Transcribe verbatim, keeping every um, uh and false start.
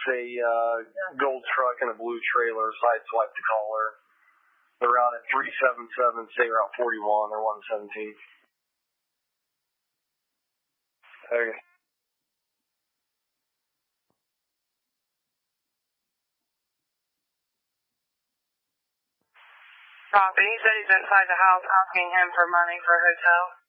a uh, gold truck and a blue trailer, sideswipe the caller. They're out at three seven seven, state route forty-one, or one seventeen. Okay. Copy. He said he's inside the house asking him for money for a hotel.